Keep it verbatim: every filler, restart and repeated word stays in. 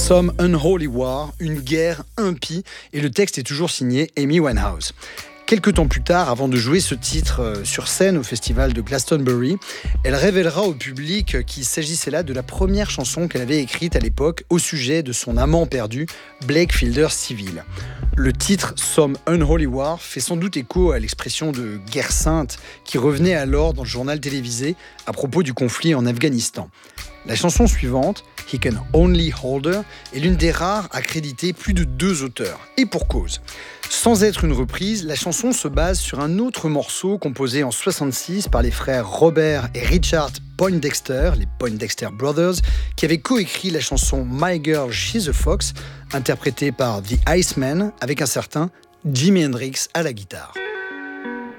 Some Unholy War, une guerre impie, et le texte est toujours signé Amy Winehouse. Quelques temps plus tard, avant de jouer ce titre sur scène au festival de Glastonbury, elle révélera au public qu'il s'agissait là de la première chanson qu'elle avait écrite à l'époque au sujet de son amant perdu, Blake Fielder Civil. Le titre Some Unholy War fait sans doute écho à l'expression de guerre sainte qui revenait alors dans le journal télévisé à propos du conflit en Afghanistan. La chanson suivante, He Can Only Hold Her, est l'une des rares à créditer plus de deux auteurs, et pour cause. Sans être une reprise, la chanson se base sur un autre morceau composé en soixante-six par les frères Robert et Richard Poindexter, les Poindexter Brothers, qui avaient coécrit la chanson My Girl She's a Fox, interprétée par The Iceman avec un certain Jimi Hendrix à la guitare.